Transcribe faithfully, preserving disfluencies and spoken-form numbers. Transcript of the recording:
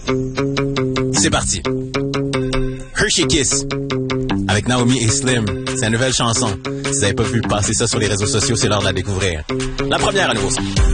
C'est parti. Hershey Kiss avec Naomi et Slim. C'est une nouvelle chanson. Si vous n'avez pas vu passer ça sur les réseaux sociaux, c'est l'heure de la découvrir. La première à nouveau.